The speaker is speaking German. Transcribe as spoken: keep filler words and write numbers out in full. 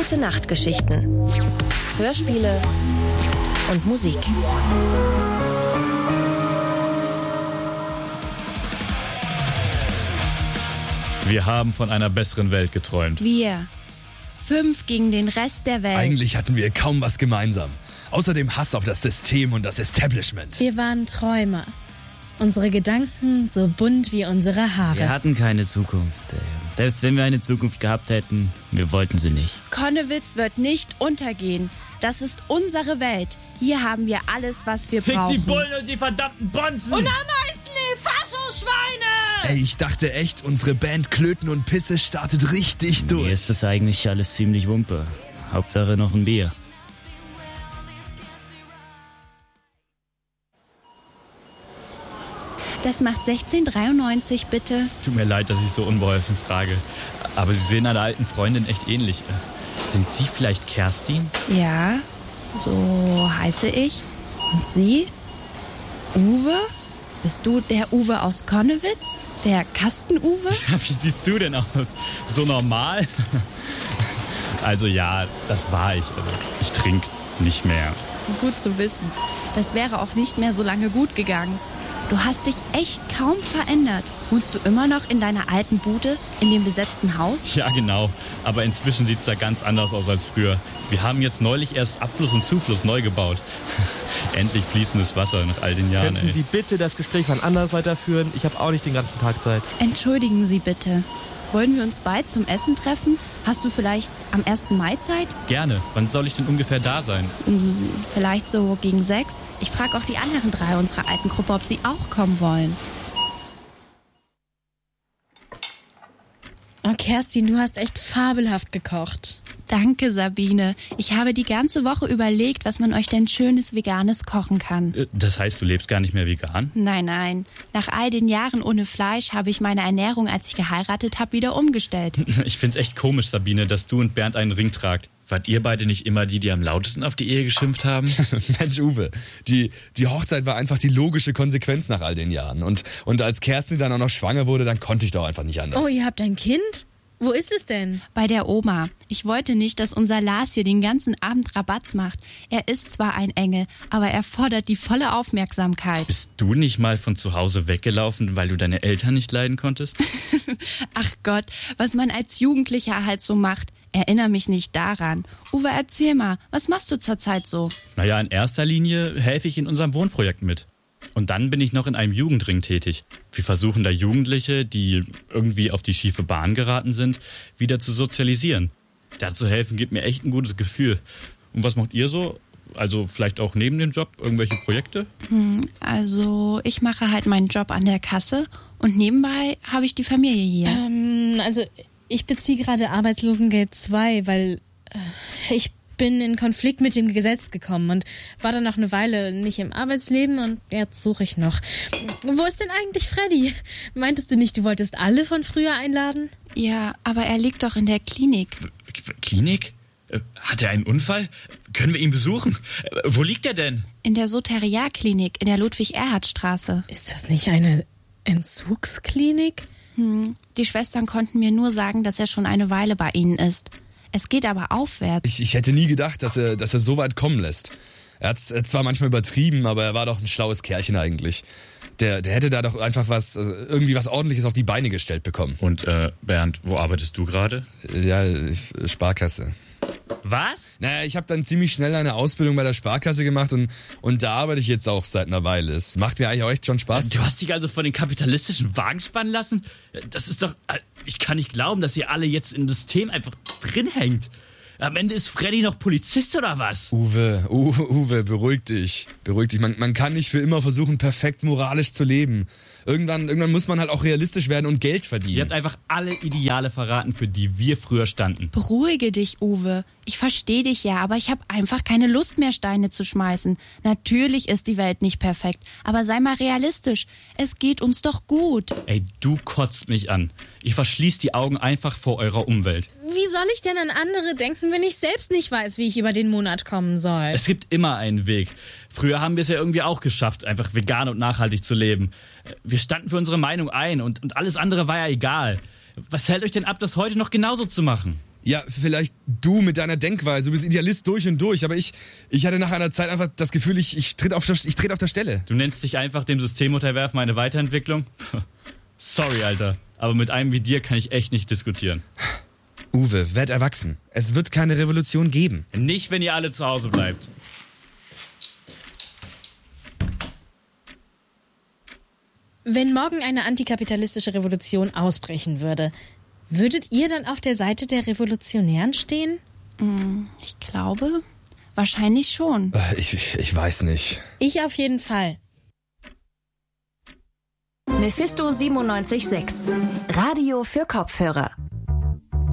Gute Nachtgeschichten, Hörspiele und Musik. Wir haben von einer besseren Welt geträumt. Wir. Fünf gegen den Rest der Welt. Eigentlich hatten wir kaum was gemeinsam. Außer dem Hass auf das System und das Establishment. Wir waren Träumer. Unsere Gedanken so bunt wie unsere Haare. Wir hatten keine Zukunft. Selbst wenn wir eine Zukunft gehabt hätten, wir wollten sie nicht. Connewitz wird nicht untergehen. Das ist unsere Welt. Hier haben wir alles, was wir Fick brauchen. die Bullen und die verdammten Bonzen! Und am meisten die Faschoschweine! Ey, ich dachte echt, unsere Band Klöten und Pisse startet richtig durch. Mir ist das eigentlich alles ziemlich Wumpe. Hauptsache noch ein Bier. Das macht sechzehn dreiundneunzig, bitte. Tut mir leid, dass ich so unbeholfen frage. Aber Sie sehen einer alten Freundin echt ähnlich. Sind Sie vielleicht Kerstin? Ja, so heiße ich. Und Sie? Uwe? Bist du der Uwe aus Connewitz? Der Kasten-Uwe? Ja, wie siehst du denn aus? So normal? Also ja, das war ich. Also ich trinke nicht mehr. Gut zu wissen. Das wäre auch nicht mehr so lange gut gegangen. Du hast dich echt kaum verändert. Wohnst du immer noch in deiner alten Bude, in dem besetzten Haus? Ja, genau. Aber inzwischen sieht es da ganz anders aus als früher. Wir haben jetzt neulich erst Abfluss und Zufluss neu gebaut. Endlich fließendes Wasser nach all den Jahren, Könnten ey. Sie bitte das Gespräch wann anders weiterführen? Ich habe auch nicht den ganzen Tag Zeit. Entschuldigen Sie bitte. Wollen wir uns bald zum Essen treffen? Hast du vielleicht am ersten Mai Zeit? Gerne. Wann soll ich denn ungefähr da sein? Hm, vielleicht so gegen sechs. Ich frage auch die anderen drei unserer alten Gruppe, ob sie auch kommen wollen. Oh, Kerstin, du hast echt fabelhaft gekocht. Danke, Sabine. Ich habe die ganze Woche überlegt, was man euch denn schönes Veganes kochen kann. Das heißt, du lebst gar nicht mehr vegan? Nein, nein. Nach all den Jahren ohne Fleisch habe ich meine Ernährung, als ich geheiratet habe, wieder umgestellt. Ich find's echt komisch, Sabine, dass du und Bernd einen Ring tragt. Wart ihr beide nicht immer die, die am lautesten auf die Ehe geschimpft haben? Mensch, Uwe, die, die Hochzeit war einfach die logische Konsequenz nach all den Jahren. Und, und als Kerstin dann auch noch schwanger wurde, dann konnte ich doch einfach nicht anders. Oh, ihr habt ein Kind? Wo ist es denn? Bei der Oma. Ich wollte nicht, dass unser Lars hier den ganzen Abend Rabatz macht. Er ist zwar ein Engel, aber er fordert die volle Aufmerksamkeit. Bist du nicht mal von zu Hause weggelaufen, weil du deine Eltern nicht leiden konntest? Ach Gott, was man als Jugendlicher halt so macht. Erinnere mich nicht daran. Uwe, erzähl mal, was machst du zurzeit so? Naja, in erster Linie helfe ich in unserem Wohnprojekt mit. Und dann bin ich noch in einem Jugendring tätig. Wir versuchen da Jugendliche, die irgendwie auf die schiefe Bahn geraten sind, wieder zu sozialisieren. Dazu helfen gibt mir echt ein gutes Gefühl. Und was macht ihr so? Also vielleicht auch neben dem Job irgendwelche Projekte? Hm, also ich mache halt meinen Job an der Kasse und nebenbei habe ich die Familie hier. Ähm, also ich beziehe gerade Arbeitslosengeld zwei, weil äh, ich bin in Konflikt mit dem Gesetz gekommen und war dann noch eine Weile nicht im Arbeitsleben und jetzt suche ich noch. Wo ist denn eigentlich Freddy? Meintest du nicht, du wolltest alle von früher einladen? Ja, aber er liegt doch in der Klinik. Klinik? Hat er einen Unfall? Können wir ihn besuchen? Wo liegt er denn? In der Soteriaklinik in der Ludwig-Erhard-Straße. Ist das nicht eine Entzugsklinik? Hm, die Schwestern konnten mir nur sagen, dass er schon eine Weile bei ihnen ist. Es geht aber aufwärts. Ich, ich hätte nie gedacht, dass er, dass er so weit kommen lässt. Er hat es zwar manchmal übertrieben, aber er war doch ein schlaues Kerlchen eigentlich. Der, der hätte da doch einfach was, irgendwie was Ordentliches auf die Beine gestellt bekommen. Und äh, Bernd, wo arbeitest du gerade? Ja, Sparkasse. Was? Naja, ich habe dann ziemlich schnell eine Ausbildung bei der Sparkasse gemacht und, und da arbeite ich jetzt auch seit einer Weile. Es macht mir eigentlich auch echt schon Spaß. Du hast dich also von den kapitalistischen Wagen spannen lassen? Das ist doch... Ich kann nicht glauben, dass ihr alle jetzt im System einfach drin hängt. Am Ende ist Freddy noch Polizist oder was? Uwe, Uwe, Uwe, beruhig dich. Beruhig dich. Man, man kann nicht für immer versuchen, perfekt moralisch zu leben. Irgendwann, irgendwann muss man halt auch realistisch werden und Geld verdienen. Ihr habt einfach alle Ideale verraten, für die wir früher standen. Beruhige dich, Uwe. Ich verstehe dich ja, aber ich habe einfach keine Lust mehr, Steine zu schmeißen. Natürlich ist die Welt nicht perfekt, aber sei mal realistisch. Es geht uns doch gut. Ey, du kotzt mich an. Ich verschließ die Augen einfach vor eurer Umwelt. Wie soll ich denn an andere denken, wenn ich selbst nicht weiß, wie ich über den Monat kommen soll? Es gibt immer einen Weg. Früher haben wir es ja irgendwie auch geschafft, einfach vegan und nachhaltig zu leben. Wir standen für unsere Meinung ein und, und alles andere war ja egal. Was hält euch denn ab, das heute noch genauso zu machen? Ja, vielleicht du mit deiner Denkweise, du bist Idealist durch und durch, aber ich, ich hatte nach einer Zeit einfach das Gefühl, ich, ich trete auf, der- ich trete auf der Stelle. Du nennst dich einfach dem System unterwerfen eine Weiterentwicklung? Sorry, Alter, aber mit einem wie dir kann ich echt nicht diskutieren. Uwe, werd erwachsen. Es wird keine Revolution geben. Nicht, wenn ihr alle zu Hause bleibt. Wenn morgen eine antikapitalistische Revolution ausbrechen würde, würdet ihr dann auf der Seite der Revolutionären stehen? Ich glaube, wahrscheinlich schon. Äh, Ich, ich, ich weiß nicht. Ich auf jeden Fall. Mephisto siebenundneunzig Komma sechs. Radio für Kopfhörer.